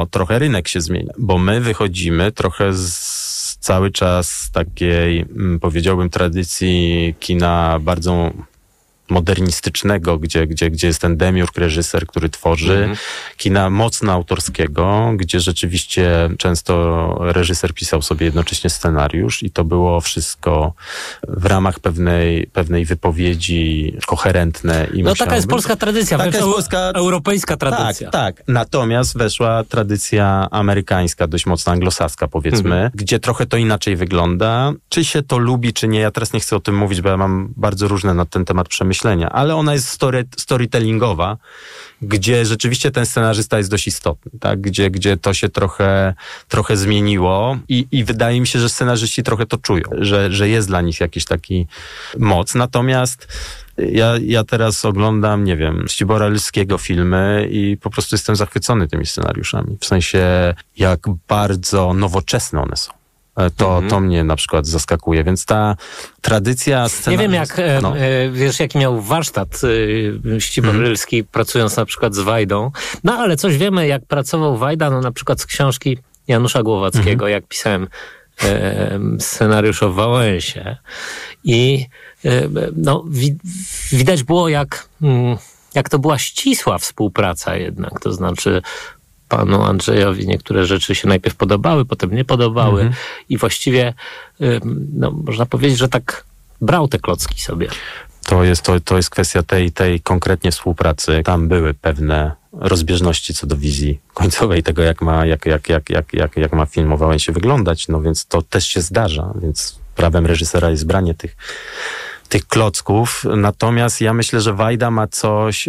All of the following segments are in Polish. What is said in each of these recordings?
trochę rynek się zmieni, bo my wychodzimy trochę cały czas z takiej, powiedziałbym, tradycji kina bardzo modernistycznego, gdzie jest ten demiurg, reżyser, który tworzy, kina mocno autorskiego, gdzie rzeczywiście często reżyser pisał sobie jednocześnie scenariusz i to było wszystko w ramach pewnej wypowiedzi koherentne. I no taka jest polska tradycja, taka jest europejska tradycja. Tak. Natomiast weszła tradycja amerykańska, dość mocno anglosaska, powiedzmy, gdzie trochę to inaczej wygląda. Czy się to lubi, czy nie, ja teraz nie chcę o tym mówić, bo ja mam bardzo różne na ten temat przemyślenia, ale ona jest storytellingowa, gdzie rzeczywiście ten scenarzysta jest dość istotny, tak? Gdzie to się trochę zmieniło i wydaje mi się, że scenarzyści trochę to czują, że jest dla nich jakiś taki moc. Natomiast ja teraz oglądam, nie wiem, Ctibora Rylskiego filmy i po prostu jestem zachwycony tymi scenariuszami. W sensie, jak bardzo nowoczesne one są. To mnie na przykład zaskakuje, więc ta tradycja Nie wiem, wiesz, jaki miał warsztat Ctibor Rylski, pracując na przykład z Wajdą, no ale coś wiemy, jak pracował Wajda, no na przykład z książki Janusza Głowackiego, jak pisałem scenariusz o Wałęsie i no, widać było, jak to była ścisła współpraca jednak, to znaczy panu Andrzejowi niektóre rzeczy się najpierw podobały, potem nie podobały i właściwie no, można powiedzieć, że tak brał te klocki sobie. To jest kwestia tej konkretnie współpracy. Tam były pewne rozbieżności co do wizji końcowej tego, jak ma film o Wałęsie wyglądać, no więc to też się zdarza, więc prawem reżysera jest branie tych klocków. Natomiast ja myślę, że Wajda ma coś...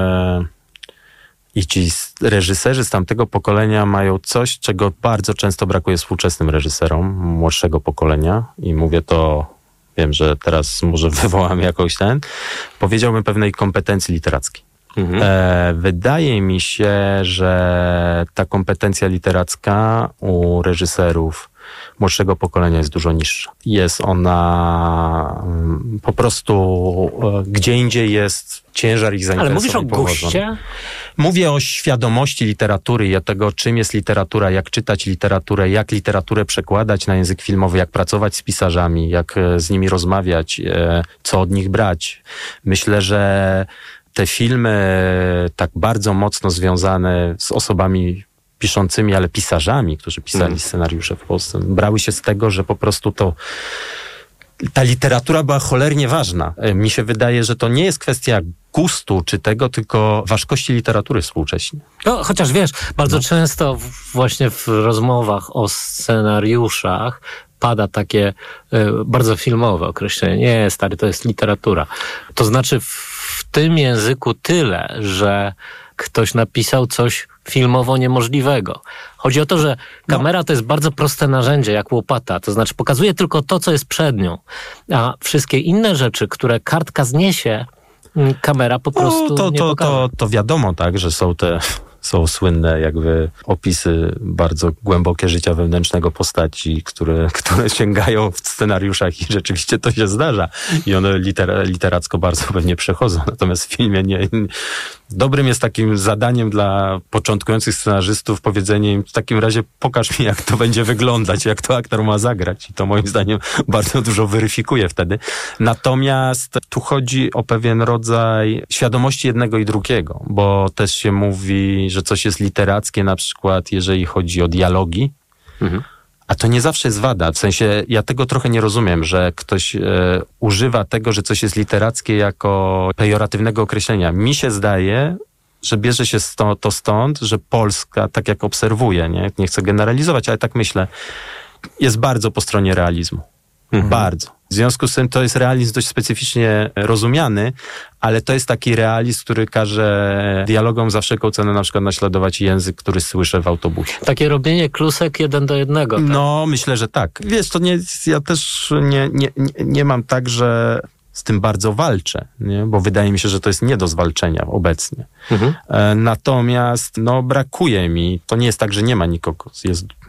I ci reżyserzy z tamtego pokolenia mają coś, czego bardzo często brakuje współczesnym reżyserom młodszego pokolenia. I mówię to, wiem, że teraz może wywołam powiedziałbym pewnej kompetencji literackiej. Wydaje mi się, że ta kompetencja literacka u reżyserów młodszego pokolenia jest dużo niższa. Jest ona po prostu gdzie indziej jest ciężar ich zainteresowań. Ale mówisz o guście? Mówię o świadomości literatury i o tego, czym jest literatura, jak czytać literaturę, jak literaturę przekładać na język filmowy, jak pracować z pisarzami, jak z nimi rozmawiać, co od nich brać. Myślę, że te filmy tak bardzo mocno związane z osobami piszącymi, ale pisarzami, którzy pisali scenariusze w Polsce, brały się z tego, że po prostu ta literatura była cholernie ważna. Mi się wydaje, że to nie jest kwestia gustu czy tego, tylko ważkości literatury współcześnie. No, chociaż wiesz, bardzo często właśnie w rozmowach o scenariuszach pada takie bardzo filmowe określenie. Nie, stary, to jest literatura. To znaczy w tym języku tyle, że ktoś napisał coś filmowo niemożliwego. Chodzi o to, że kamera to jest bardzo proste narzędzie, jak łopata. To znaczy pokazuje tylko to, co jest przed nią. A wszystkie inne rzeczy, które kartka zniesie, kamera po prostu nie pokaże. To wiadomo, tak, że są słynne jakby opisy bardzo głębokie życia wewnętrznego postaci, które sięgają w scenariuszach i rzeczywiście to się zdarza. I one literacko bardzo pewnie przechodzą. Natomiast w filmie dobrym jest takim zadaniem dla początkujących scenarzystów powiedzenie im, w takim razie pokaż mi, jak to będzie wyglądać, jak to aktor ma zagrać. I to moim zdaniem bardzo dużo weryfikuje wtedy. Natomiast tu chodzi o pewien rodzaj świadomości jednego i drugiego, bo też się mówi, że coś jest literackie na przykład, jeżeli chodzi o dialogi, a to nie zawsze jest wada. W sensie, ja tego trochę nie rozumiem, że ktoś używa tego, że coś jest literackie jako pejoratywnego określenia. Mi się zdaje, że bierze się to stąd, że Polska, tak jak obserwuję, nie chcę generalizować, ale tak myślę, jest bardzo po stronie realizmu. Bardzo. W związku z tym to jest realizm dość specyficznie rozumiany, ale to jest taki realizm, który każe dialogom za wszelką cenę na przykład naśladować język, który słyszę w autobusie. Takie robienie klusek 1:1. Tak? No, myślę, że tak. Wiesz, to nie, ja też nie mam tak, że z tym bardzo walczę, nie? Bo wydaje mi się, że to jest nie do zwalczenia obecnie. Natomiast brakuje mi, to nie jest tak, że nie ma nikogo, jest, nie wiem,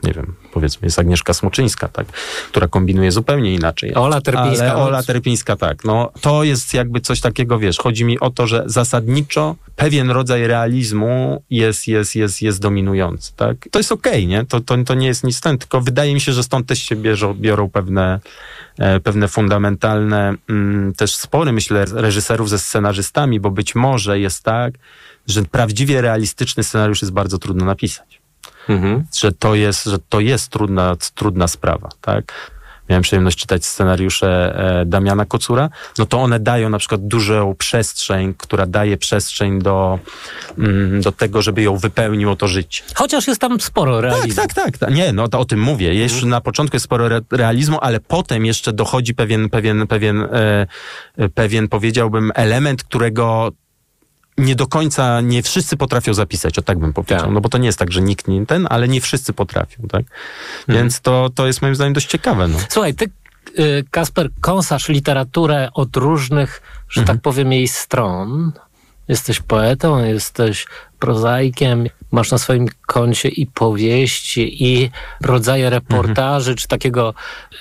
powiedzmy jest Agnieszka Smoczyńska, tak, która kombinuje zupełnie inaczej. Ola Terpińska. Ale Ola Terpińska, tak. No, to jest jakby coś takiego, wiesz, chodzi mi o to, że zasadniczo pewien rodzaj realizmu jest dominujący, tak. To jest okej, nie? To nie jest nic ten, tylko wydaje mi się, że stąd też się biorą pewne fundamentalne też spory, myślę, reżyserów ze scenarzystami, bo być może jest tak, że prawdziwie realistyczny scenariusz jest bardzo trudno napisać. Że to jest trudna sprawa, tak? Miałem przyjemność czytać scenariusze Damiana Kocura, no to one dają na przykład dużą przestrzeń, która daje przestrzeń do tego, żeby ją wypełniło to życie. Chociaż jest tam sporo realizmu. Tak. Nie, no to o tym mówię. Jeszcze na początku jest sporo realizmu, ale potem jeszcze dochodzi pewien powiedziałbym, element, którego nie do końca, nie wszyscy potrafią zapisać, o tak bym powiedział. Tak. No bo to nie jest tak, że nikt nie ale nie wszyscy potrafią, tak? Więc to jest moim zdaniem dość ciekawe. No. Słuchaj, ty, Kasper, kąsasz literaturę od różnych, że tak powiem, jej stron. Jesteś poetą, jesteś prozaikiem, masz na swoim koncie i powieści, i rodzaje reportaży, czy takiego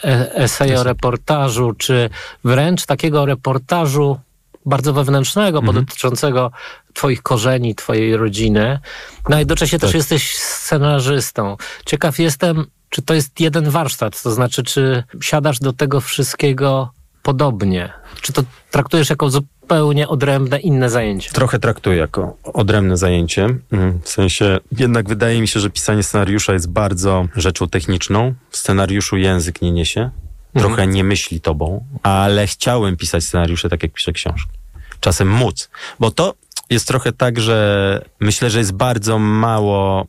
esejo-reportażu, czy wręcz takiego reportażu bardzo wewnętrznego, bo dotyczącego twoich korzeni, twojej rodziny. No i jednocześnie też jesteś scenarzystą. Ciekaw jestem, czy to jest jeden warsztat, to znaczy, czy siadasz do tego wszystkiego podobnie? Czy to traktujesz jako zupełnie odrębne, inne zajęcie? Trochę traktuję jako odrębne zajęcie. W sensie, jednak wydaje mi się, że pisanie scenariusza jest bardzo rzeczą techniczną. W scenariuszu język nie niesie. Trochę nie myśli tobą, ale chciałem pisać scenariusze tak, jak piszę książki. Czasem móc. Bo to jest trochę tak, że myślę, że jest bardzo mało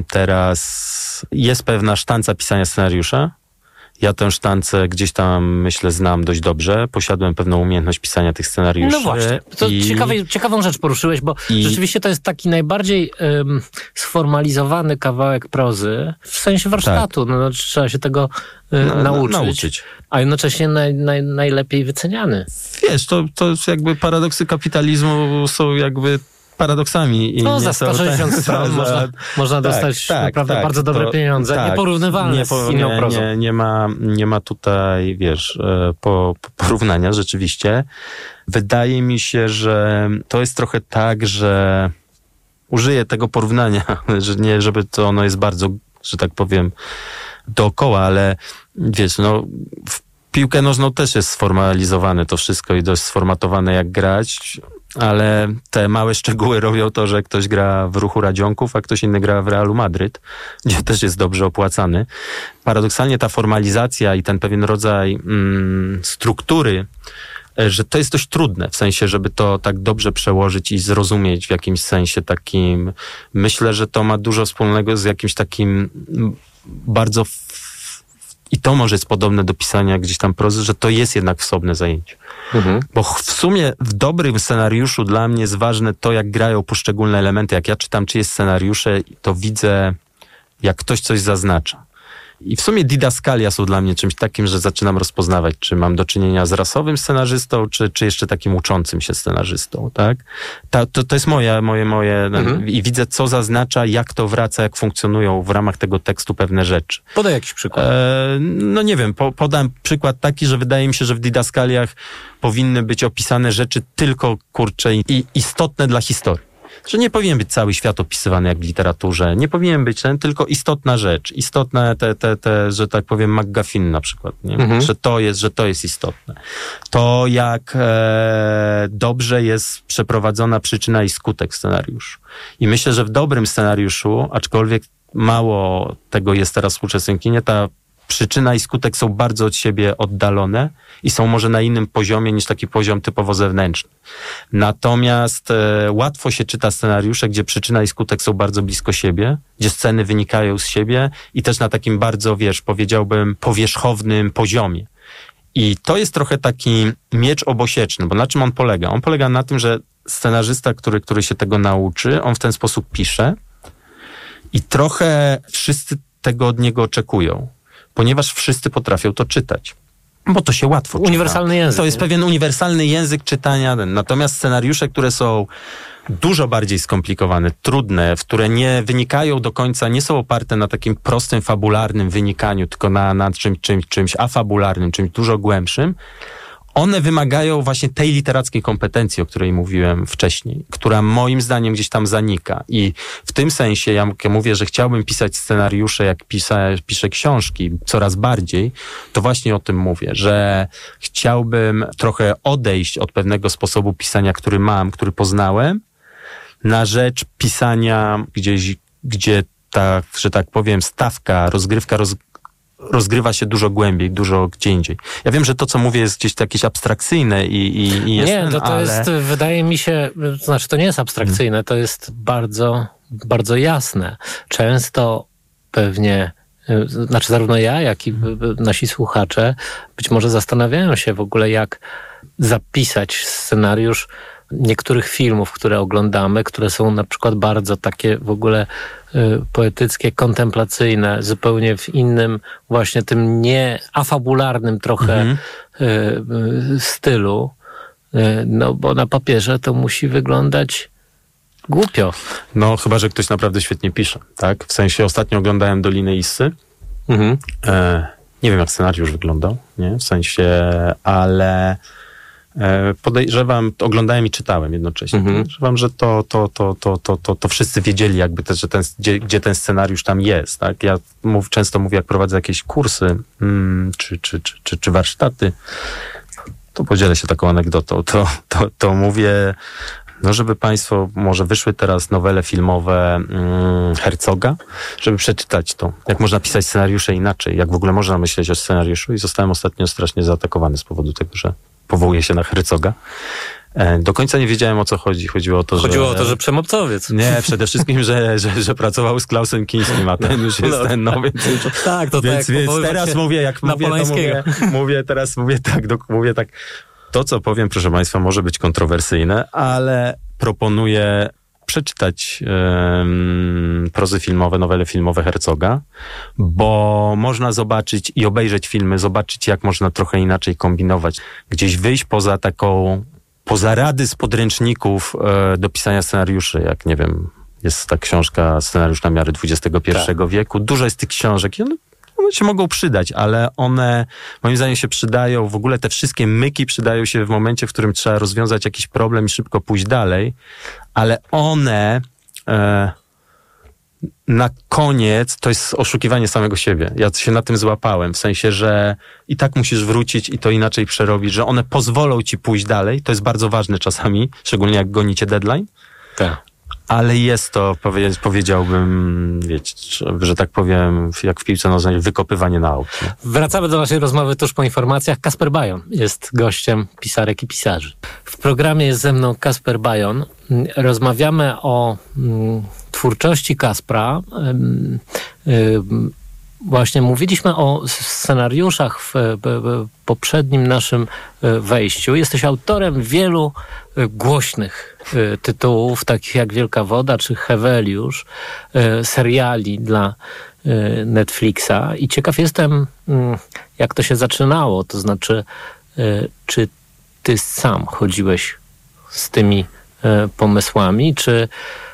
teraz. Jest pewna sztanca pisania scenariusza. Ja tę sztancę gdzieś tam, myślę, znam dość dobrze. Posiadłem pewną umiejętność pisania tych scenariuszy. No właśnie. To ciekawą rzecz poruszyłeś, bo rzeczywiście to jest taki najbardziej sformalizowany kawałek prozy w sensie warsztatu. Tak. No, trzeba się tego nauczyć. A jednocześnie najlepiej wyceniany. Wiesz, to jakby paradoksy kapitalizmu są jakby paradoksami. I za 160 stron można dostać naprawdę bardzo dobre pieniądze. Nieporównywalne z inną prozą. Nie ma tutaj, wiesz, porównania rzeczywiście. Wydaje mi się, że to jest trochę tak, że użyję tego porównania, że nie, żeby to ono jest bardzo, że tak powiem, dookoła, ale wiesz, no w piłkę nożną też jest sformalizowane to wszystko i dość sformatowane, jak grać, ale te małe szczegóły robią to, że ktoś gra w Ruchu Radzionków, a ktoś inny gra w Realu Madryt, gdzie też jest dobrze opłacany. Paradoksalnie ta formalizacja i ten pewien rodzaj struktury, że to jest dość trudne, w sensie, żeby to tak dobrze przełożyć i zrozumieć w jakimś sensie takim. Myślę, że to ma dużo wspólnego z jakimś takim bardzo i to może jest podobne do pisania gdzieś tam prozy, że to jest jednak osobne zajęcie. Bo w sumie w dobrym scenariuszu dla mnie jest ważne to, jak grają poszczególne elementy. Jak ja czytam czyjeś scenariusze, to widzę, jak ktoś coś zaznacza. I w sumie didaskalia są dla mnie czymś takim, że zaczynam rozpoznawać, czy mam do czynienia z rasowym scenarzystą, czy jeszcze takim uczącym się scenarzystą, tak? To jest moje i widzę, co zaznacza, jak to wraca, jak funkcjonują w ramach tego tekstu pewne rzeczy. Podaj jakiś przykład. No nie wiem, podam przykład taki, że wydaje mi się, że w didaskaliach powinny być opisane rzeczy tylko, i istotne dla historii. Że nie powinien być cały świat opisywany jak w literaturze. Nie powinien być tylko istotna rzecz. Istotne że tak powiem, McGuffin na przykład. Nie? Że to jest istotne. To jak dobrze jest przeprowadzona przyczyna i skutek scenariuszu. I myślę, że w dobrym scenariuszu, aczkolwiek mało tego jest teraz w współczesnym kinie, ta przyczyna i skutek są bardzo od siebie oddalone i są może na innym poziomie niż taki poziom typowo zewnętrzny. Natomiast łatwo się czyta scenariusze, gdzie przyczyna i skutek są bardzo blisko siebie, gdzie sceny wynikają z siebie i też na takim bardzo, powiedziałbym, powierzchownym poziomie. I to jest trochę taki miecz obosieczny, bo na czym on polega? On polega na tym, że scenarzysta, który się tego nauczy, on w ten sposób pisze i trochę wszyscy tego od niego oczekują. Ponieważ wszyscy potrafią to czytać. Bo to się łatwo czyta. Uniwersalny język. To jest pewien uniwersalny język czytania. Natomiast scenariusze, które są dużo bardziej skomplikowane, trudne, w które nie wynikają do końca, nie są oparte na takim prostym, fabularnym wynikaniu, tylko na czymś afabularnym, czymś dużo głębszym, one wymagają właśnie tej literackiej kompetencji, o której mówiłem wcześniej, która moim zdaniem gdzieś tam zanika. I w tym sensie ja mówię, że chciałbym pisać scenariusze, jak piszę książki coraz bardziej, to właśnie o tym mówię, że chciałbym trochę odejść od pewnego sposobu pisania, który poznałem, na rzecz pisania gdzieś, gdzie ta, że tak powiem, stawka, rozgrywka rozgrywa się dużo głębiej, dużo gdzie indziej. Ja wiem, że to, co mówię, jest gdzieś jakieś abstrakcyjne i jest... Nie, to ale... jest, wydaje mi się, znaczy to nie jest abstrakcyjne, to jest bardzo, bardzo jasne. Często pewnie, znaczy zarówno ja, jak i nasi słuchacze być może zastanawiają się w ogóle, jak zapisać scenariusz niektórych filmów, które oglądamy, które są na przykład bardzo takie w ogóle poetyckie, kontemplacyjne, zupełnie w innym właśnie tym nie afabularnym trochę stylu, no bo na papierze to musi wyglądać głupio. No chyba, że ktoś naprawdę świetnie pisze, tak? W sensie ostatnio oglądałem Dolinę Issy. Nie wiem, jak scenariusz wyglądał, nie? W sensie, ale podejrzewam, oglądałem i czytałem jednocześnie. Podejrzewam, że to wszyscy wiedzieli jakby też, że gdzie ten scenariusz tam jest, tak? Ja często mówię, jak prowadzę jakieś kursy czy warsztaty, to podzielę się taką anegdotą, to mówię, no żeby państwo, może wyszły teraz nowele filmowe Herzoga, żeby przeczytać to. Jak można pisać scenariusze inaczej, jak w ogóle można myśleć o scenariuszu i zostałem ostatnio strasznie zaatakowany z powodu tego, że powołuje się na Herzoga. Do końca nie wiedziałem, o co chodzi. Chodziło o to, że przemobcowiec. Nie, przede wszystkim, że pracował z Klausem Kińskim, a ten już jest ten nowy. Tak, to więc teraz mówię, mówię tak. To, co powiem, proszę państwa, może być kontrowersyjne, ale proponuję przeczytać prozy filmowe, nowele filmowe Herzoga, bo można zobaczyć i obejrzeć filmy, zobaczyć, jak można trochę inaczej kombinować. Gdzieś wyjść poza rady z podręczników do pisania scenariuszy, jak nie wiem, jest ta książka Scenariusz na miarę XXI wieku. Dużo jest tych książek i one się mogą przydać, ale one moim zdaniem się przydają, w ogóle te wszystkie myki przydają się w momencie, w którym trzeba rozwiązać jakiś problem i szybko pójść dalej, ale one na koniec to jest oszukiwanie samego siebie. Ja się na tym złapałem, w sensie, że i tak musisz wrócić i to inaczej przerobić, że one pozwolą ci pójść dalej, to jest bardzo ważne czasami, szczególnie jak gonicie deadline. Tak. Ale jest to, powiedziałbym, wiecie, że tak powiem, jak w piłce nożnej, wykopywanie na aut. Wracamy do naszej rozmowy tuż po informacjach. Kasper Bajon jest gościem pisarek i pisarzy. W programie jest ze mną Kasper Bajon. Rozmawiamy o twórczości Kaspra. Właśnie mówiliśmy o scenariuszach w poprzednim naszym wejściu. Jesteś autorem wielu głośnych tytułów, takich jak Wielka Woda czy Heweliusz, seriali dla Netflixa. I ciekaw jestem, jak to się zaczynało. To znaczy, czy ty sam chodziłeś z tymi pomysłami, czy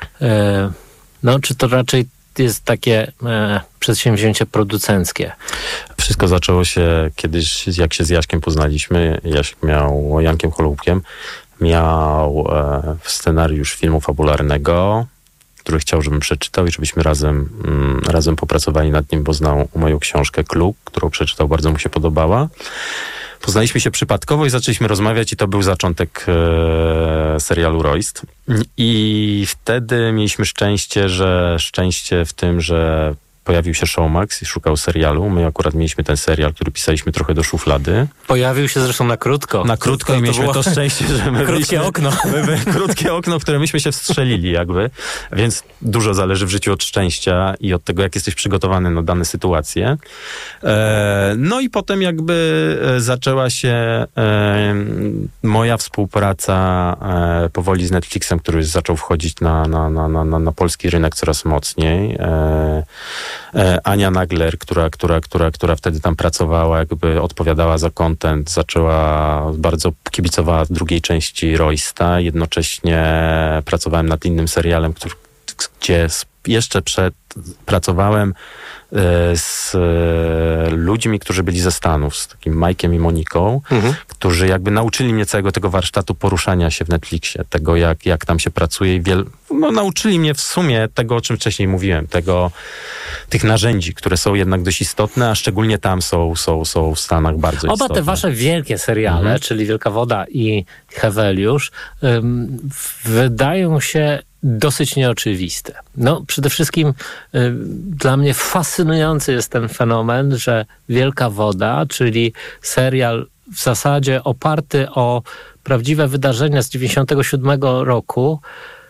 to raczej jest takie przedsięwzięcie producenckie? Wszystko zaczęło się kiedyś, jak się z Jaśkiem poznaliśmy. Jankiem Holubkiem miał scenariusz filmu fabularnego, który chciał, żebym przeczytał i żebyśmy razem popracowali nad nim, bo znał moją książkę Kluk, którą przeczytał, bardzo mu się podobała. Poznaliśmy się przypadkowo i zaczęliśmy rozmawiać i to był zaczątek serialu Royst. I wtedy mieliśmy szczęście w tym, że pojawił się Showmax i szukał serialu. My akurat mieliśmy ten serial, który pisaliśmy trochę do szuflady. Pojawił się zresztą na krótko. Na krótko i mieliśmy to szczęście, że my krótkie okno. Krótkie okno, w które myśmy się wstrzelili jakby. Więc dużo zależy w życiu od szczęścia i od tego, jak jesteś przygotowany na dane sytuacje. No i potem jakby zaczęła się moja współpraca powoli z Netflixem, który zaczął wchodzić na polski rynek coraz mocniej. Ania Nagler, która wtedy tam pracowała, jakby odpowiadała za content, bardzo kibicowała drugiej części Roysta. Jednocześnie pracowałem nad innym serialem, gdzie jeszcze pracowałem z ludźmi, którzy byli ze Stanów, z takim Mike'iem i Moniką, którzy jakby nauczyli mnie całego tego warsztatu poruszania się w Netflixie, tego jak tam się pracuje i nauczyli mnie w sumie tego, o czym wcześniej mówiłem, tych narzędzi, które są jednak dość istotne, a szczególnie tam są w Stanach bardzo istotne. Oba te wasze wielkie seriale, czyli Wielka Woda i Heweliusz, wydają się dosyć nieoczywiste. No, przede wszystkim dla mnie fascynujący jest ten fenomen, że Wielka Woda, czyli serial w zasadzie oparty o prawdziwe wydarzenia z 97 roku,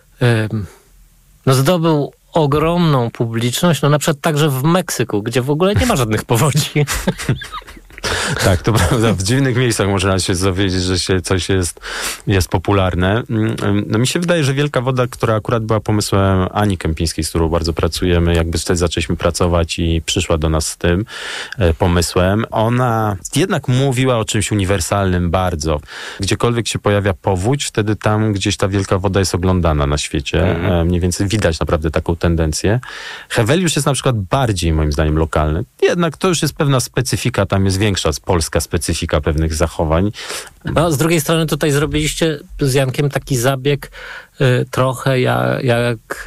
zdobył ogromną publiczność, na przykład także w Meksyku, gdzie w ogóle nie ma żadnych powodzi. Tak, to prawda. W dziwnych miejscach można się dowiedzieć, że coś jest popularne. No mi się wydaje, że Wielka Woda, która akurat była pomysłem Ani Kępińskiej, z którą bardzo pracujemy, jakby wtedy zaczęliśmy pracować i przyszła do nas z tym pomysłem. Ona jednak mówiła o czymś uniwersalnym bardzo. Gdziekolwiek się pojawia powódź, wtedy tam gdzieś ta Wielka Woda jest oglądana na świecie. Mniej więcej widać naprawdę taką tendencję. Heweliusz jest na przykład bardziej, moim zdaniem, lokalny. Jednak to już jest pewna specyfika, tam jest większa polska specyfika pewnych zachowań. No, z drugiej strony tutaj zrobiliście z Jankiem taki zabieg trochę jak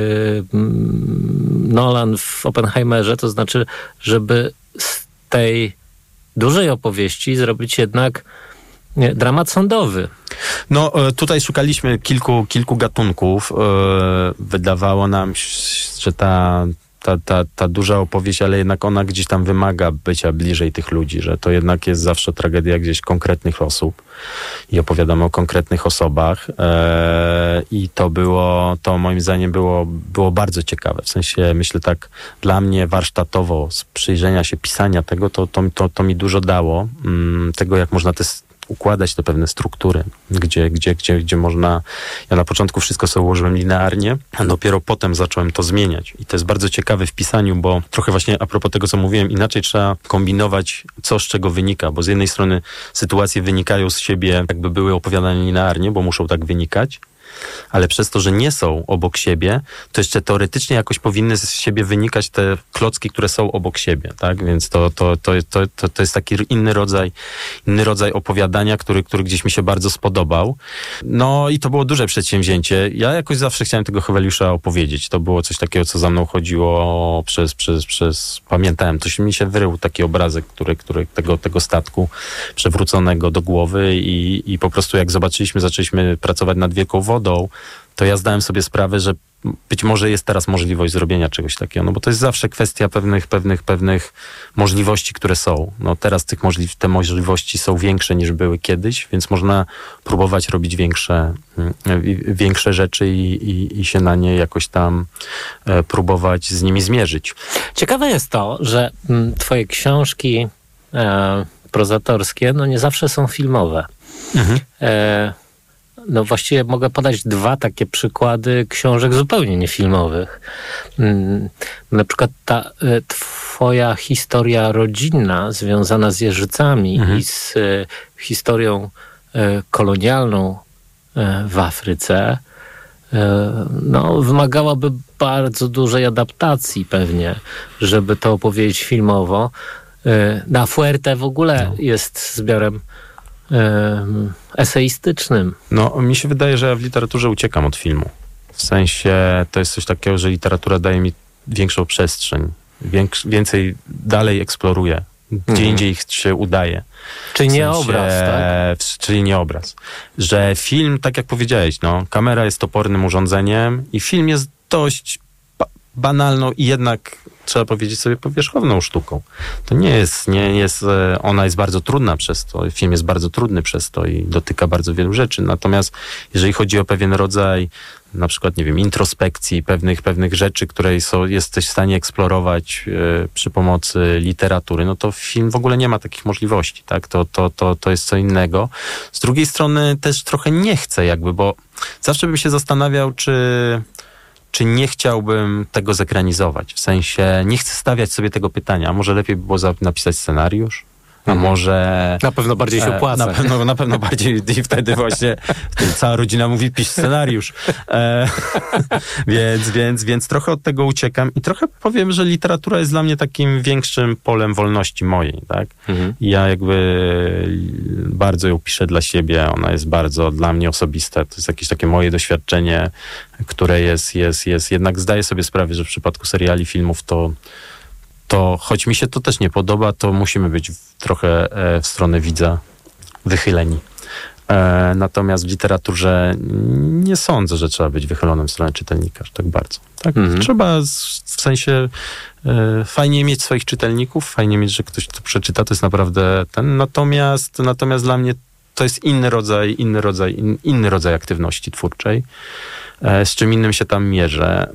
Nolan w Oppenheimerze, to znaczy, żeby z tej dużej opowieści zrobić jednak dramat sądowy. No, tutaj szukaliśmy kilku gatunków. Wydawało nam się, że ta duża opowieść, ale jednak ona gdzieś tam wymaga bycia bliżej tych ludzi, że to jednak jest zawsze tragedia gdzieś konkretnych osób i opowiadamy o konkretnych osobach i to moim zdaniem było bardzo ciekawe. W sensie, myślę tak, dla mnie warsztatowo z przyjrzenia się pisania tego, to mi dużo dało. Tego, jak można układać te pewne struktury, gdzie można... Ja na początku wszystko sobie ułożyłem linearnie, a dopiero potem zacząłem to zmieniać. I to jest bardzo ciekawe w pisaniu, bo trochę właśnie a propos tego, co mówiłem, inaczej trzeba kombinować, co z czego wynika, bo z jednej strony sytuacje wynikają z siebie, jakby były opowiadane linearnie, bo muszą tak wynikać, ale przez to, że nie są obok siebie, to jeszcze teoretycznie jakoś powinny z siebie wynikać te klocki, które są obok siebie, tak? Więc to jest taki inny rodzaj opowiadania, który gdzieś mi się bardzo spodobał. No i to było duże przedsięwzięcie. Ja jakoś zawsze chciałem tego Heweliusza opowiedzieć. To było coś takiego, co za mną chodziło pamiętałem, to się mi się wyrył taki obrazek, tego statku przewróconego do głowy i po prostu jak zaczęliśmy pracować nad Wielką Wodą, to ja zdałem sobie sprawę, że być może jest teraz możliwość zrobienia czegoś takiego, no bo to jest zawsze kwestia pewnych możliwości, które są. No teraz te możliwości są większe niż były kiedyś, więc można próbować robić większe rzeczy i się na nie jakoś tam próbować z nimi zmierzyć. Ciekawe jest to, że twoje książki prozatorskie, nie zawsze są filmowe. No właściwie mogę podać 2 takie przykłady książek zupełnie niefilmowych. Na przykład ta twoja historia rodzinna związana z Jeżycami i z historią kolonialną w Afryce wymagałaby bardzo dużej adaptacji pewnie, żeby to opowiedzieć filmowo. Na Fuerte w ogóle jest zbiorem eseistycznym. No, mi się wydaje, że ja w literaturze uciekam od filmu. W sensie to jest coś takiego, że literatura daje mi większą przestrzeń. Więcej dalej eksploruję. Gdzie indziej się udaje. Czyli nie obraz, tak? Czyli nie obraz. Że film, tak jak powiedziałeś, kamera jest topornym urządzeniem i film jest dość banalną i jednak trzeba powiedzieć sobie powierzchowną sztuką. To nie jest, ona jest bardzo trudna przez to, film jest bardzo trudny przez to i dotyka bardzo wielu rzeczy. Natomiast jeżeli chodzi o pewien rodzaj, na przykład, nie wiem, introspekcji, pewnych rzeczy, które jesteś w stanie eksplorować przy pomocy literatury, no to film w ogóle nie ma takich możliwości, tak? To jest co innego. Z drugiej strony też trochę nie chcę jakby, bo zawsze bym się zastanawiał, czy nie chciałbym tego zekranizować. W sensie nie chcę stawiać sobie tego pytania, a może lepiej by było napisać scenariusz? A może... Na pewno bardziej się opłaca. Na pewno bardziej i wtedy właśnie cała rodzina mówi, pisz scenariusz. Więc trochę od tego uciekam i trochę powiem, że literatura jest dla mnie takim większym polem wolności mojej, tak? Ja jakby bardzo ją piszę dla siebie, ona jest bardzo dla mnie osobiste. To jest jakieś takie moje doświadczenie, które jest jednak zdaję sobie sprawę, że w przypadku seriali, filmów to choć mi się to też nie podoba, to musimy być trochę w stronę widza wychyleni. Natomiast w literaturze nie sądzę, że trzeba być wychylonym w stronę czytelnika, tak bardzo. Tak? Trzeba w sensie fajnie mieć swoich czytelników, fajnie mieć, że ktoś to przeczyta, to jest naprawdę ten. Natomiast dla mnie to jest inny rodzaj aktywności twórczej. Z czym innym się tam mierzę,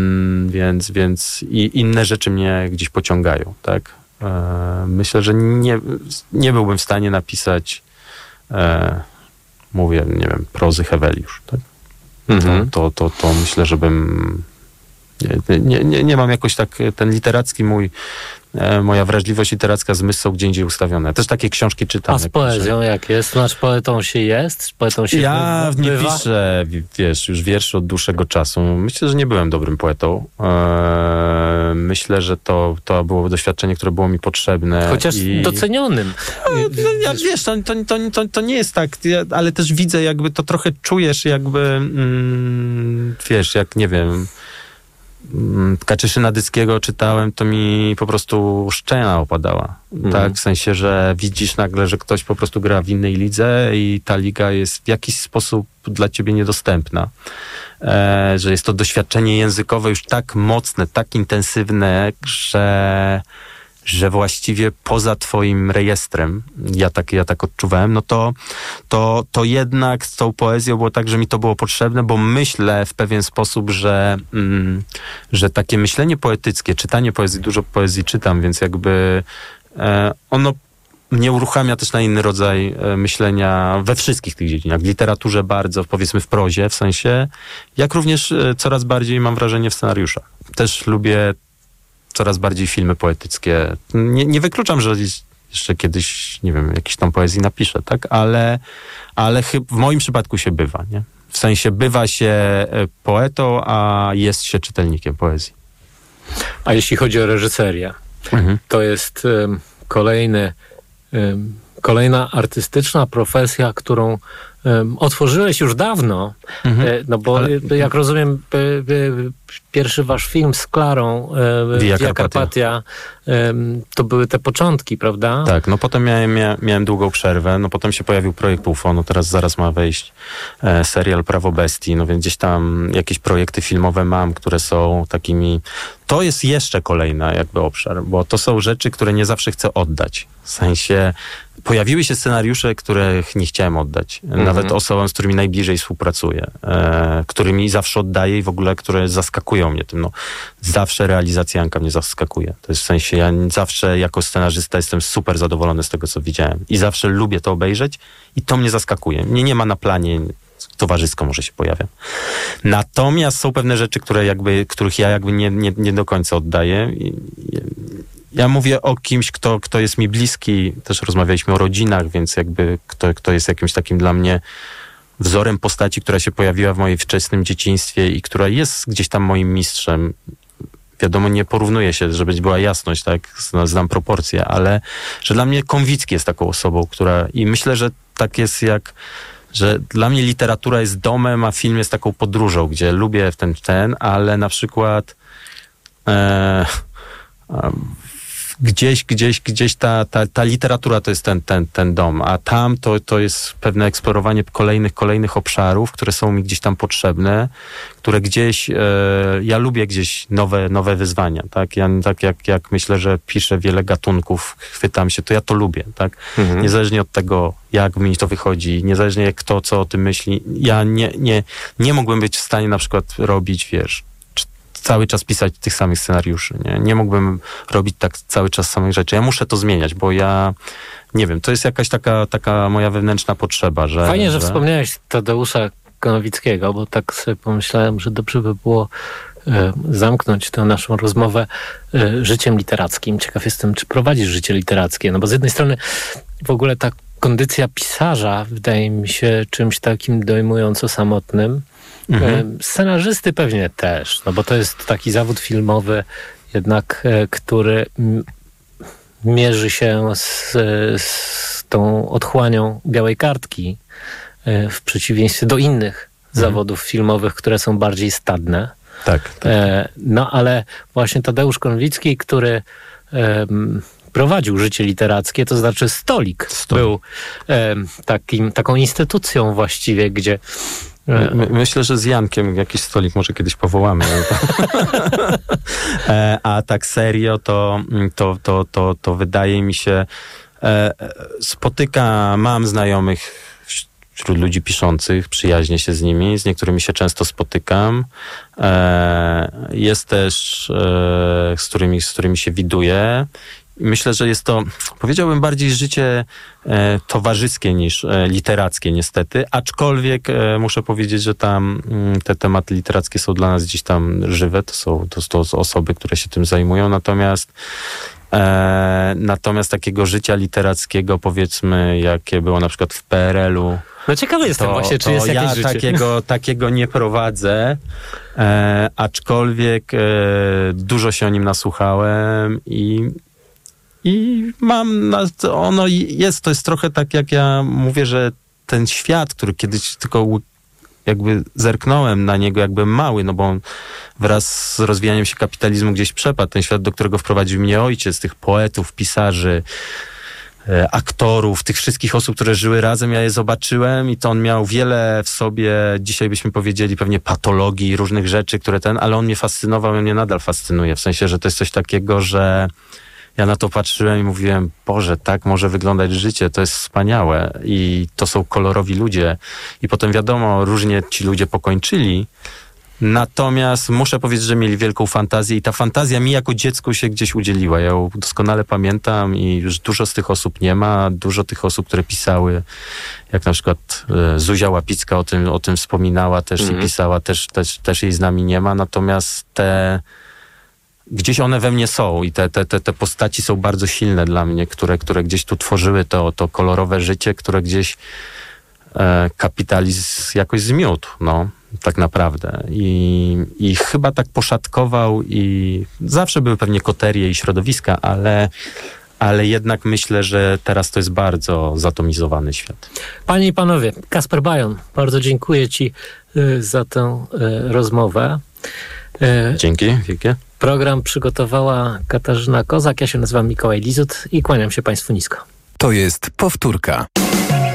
więc i inne rzeczy mnie gdzieś pociągają, tak? Myślę, że nie byłbym w stanie napisać, mówię, nie wiem, prozy Heweliusz, tak? To myślę, że bym... Nie mam jakoś tak, ten literacki moja wrażliwość literacka, zmysł są gdzie indziej ustawione. Też takie książki czytam. A z poezją jak jest? Znaczy poetą się jest? Poetą się ja nie piszę, wiesz, już wierszy od dłuższego czasu. Myślę, że nie byłem dobrym poetą. Myślę, że to było doświadczenie, które było mi potrzebne. Chociaż docenionym. Wiesz, to nie jest tak, ale też widzę, jakby to trochę czujesz, jakby wiesz, jak nie wiem, Kaczyszyna Dyckiego czytałem, to mi po prostu szczena opadała. Tak? W sensie, że widzisz nagle, że ktoś po prostu gra w innej lidze i ta liga jest w jakiś sposób dla ciebie niedostępna. Że jest to doświadczenie językowe już tak mocne, tak intensywne, że właściwie poza twoim rejestrem, ja tak odczuwałem, no to jednak z tą poezją było tak, że mi to było potrzebne, bo myślę w pewien sposób, że takie myślenie poetyckie, czytanie poezji, dużo poezji czytam, więc jakby ono mnie uruchamia też na inny rodzaj myślenia we wszystkich tych dziedzinach. W literaturze bardzo, powiedzmy w prozie w sensie, jak również coraz bardziej mam wrażenie w scenariuszach. Też lubię coraz bardziej filmy poetyckie. Nie wykluczam, że jeszcze kiedyś, nie wiem, jakiś tam poezji napiszę, tak? Ale w moim przypadku się bywa, nie? W sensie bywa się poetą, a jest się czytelnikiem poezji. A jeśli chodzi o reżyserię, to jest kolejna artystyczna profesja, którą otworzyłeś już dawno, no bo jak rozumiem, pierwszy wasz film z Klarą, Via Carpatia, to były te początki, prawda? Tak, no potem miałem długą przerwę, no potem się pojawił projekt UFO, no teraz zaraz ma wejść serial Prawo Bestii, no więc gdzieś tam jakieś projekty filmowe mam, które są takimi... To jest jeszcze kolejna jakby obszar, bo to są rzeczy, które nie zawsze chcę oddać. W sensie pojawiły się scenariusze, których nie chciałem oddać. Nawet osobom, z którymi najbliżej współpracuję, którymi zawsze oddaję i w ogóle, które zaskakują mnie tym. No, zawsze realizacja Janka mnie zaskakuje. To jest w sensie, ja zawsze jako scenarzysta jestem super zadowolony z tego, co widziałem. I zawsze lubię to obejrzeć i to mnie zaskakuje. Mnie nie ma na planie, towarzysko może się pojawiam. Natomiast są pewne rzeczy, których ja jakby nie do końca oddaję. Ja mówię o kimś, kto jest mi bliski. Też rozmawialiśmy o rodzinach, więc jakby kto jest jakimś takim dla mnie wzorem postaci, która się pojawiła w moim wczesnym dzieciństwie i która jest gdzieś tam moim mistrzem. Wiadomo, nie porównuję się, żeby była jasność, tak? Znam proporcje, ale że dla mnie Konwicki jest taką osobą, która... I myślę, że tak jest że dla mnie literatura jest domem, a film jest taką podróżą, gdzie lubię ale na przykład gdzieś ta literatura to jest ten dom, a tam to jest pewne eksplorowanie kolejnych obszarów, które są mi gdzieś tam potrzebne, które gdzieś, ja lubię gdzieś nowe wyzwania, tak? Ja tak jak myślę, że piszę wiele gatunków, chwytam się, to ja to lubię, tak? Niezależnie od tego, jak mi to wychodzi, niezależnie kto co o tym myśli, ja nie mógłbym być w stanie na przykład robić, wiesz, cały czas pisać tych samych scenariuszy. Nie mógłbym robić tak cały czas samych rzeczy. Ja muszę to zmieniać, bo ja nie wiem, to jest jakaś taka moja wewnętrzna potrzeba, że... Fajnie, że wspomniałeś Tadeusza Konowickiego, bo tak sobie pomyślałem, że dobrze by było zamknąć tę naszą rozmowę życiem literackim. Ciekaw jestem, czy prowadzisz życie literackie, no bo z jednej strony w ogóle ta kondycja pisarza wydaje mi się czymś takim dojmująco samotnym. Scenarzysty pewnie też, no bo to jest taki zawód filmowy jednak, który mierzy się z tą otchłanią białej kartki w przeciwieństwie do innych zawodów filmowych, które są bardziej stadne. Tak. No ale właśnie Tadeusz Konwicki, który prowadził życie literackie, to znaczy Stolik. Był taką instytucją właściwie, gdzie... Myślę, że z Jankiem jakiś stolik może kiedyś powołamy. A tak serio, to wydaje mi się, mam znajomych wśród ludzi piszących, przyjaźnię się z nimi, z niektórymi się często spotykam. Jest też, z którymi się widuję. Myślę, że jest to, powiedziałbym, bardziej życie towarzyskie niż literackie niestety, aczkolwiek muszę powiedzieć, że tam te tematy literackie są dla nas gdzieś tam żywe, to są osoby, które się tym zajmują, natomiast takiego życia literackiego, powiedzmy, jakie było na przykład w PRL-u, no ciekawy jestem właśnie, czy jest jakieś życie. Takiego nie prowadzę, aczkolwiek dużo się o nim nasłuchałem i mam, to jest trochę tak, jak ja mówię, że ten świat, który kiedyś tylko jakby zerknąłem na niego jakby mały, no bo on wraz z rozwijaniem się kapitalizmu gdzieś przepadł. Ten świat, do którego wprowadził mnie ojciec, tych poetów, pisarzy, aktorów, tych wszystkich osób, które żyły razem, ja je zobaczyłem i to on miał wiele w sobie, dzisiaj byśmy powiedzieli pewnie patologii, różnych rzeczy, ale on mnie fascynował i on mnie nadal fascynuje. W sensie, że to jest coś takiego, że ja na to patrzyłem i mówiłem, Boże, tak może wyglądać życie, to jest wspaniałe i to są kolorowi ludzie. I potem wiadomo, różnie ci ludzie pokończyli, natomiast muszę powiedzieć, że mieli wielką fantazję i ta fantazja mi jako dziecku się gdzieś udzieliła. Ja ją doskonale pamiętam i już dużo z tych osób nie ma, dużo tych osób, które pisały, jak na przykład Zuzia Łapicka o tym wspominała też i pisała, też jej z nami nie ma, natomiast gdzieś one we mnie są i te postaci są bardzo silne dla mnie, które gdzieś tu tworzyły to kolorowe życie, które gdzieś kapitalizm jakoś zmiótł, no, tak naprawdę. I chyba tak poszatkował i zawsze były pewnie koterie i środowiska, ale jednak myślę, że teraz to jest bardzo zatomizowany świat. Panie i panowie, Kasper Bajon, bardzo dziękuję ci za tę rozmowę. Dzięki, wielkie. Program przygotowała Katarzyna Kozak, ja się nazywam Mikołaj Lizut i kłaniam się państwu nisko. To jest powtórka.